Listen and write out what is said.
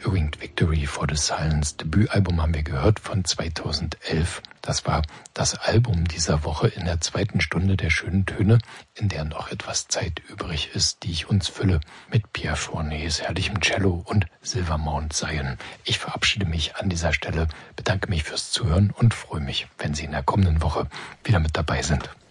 Winged Victory for the Silence. Debütalbum haben wir gehört von 2011. Das war das Album dieser Woche in der zweiten Stunde der schönen Töne, in der noch etwas Zeit übrig ist, die ich uns fülle mit Pierre Fourniers herrlichem Cello und Silvermount Zion. Ich verabschiede mich an dieser Stelle, bedanke mich fürs Zuhören und freue mich, wenn Sie in der kommenden Woche wieder mit dabei sind.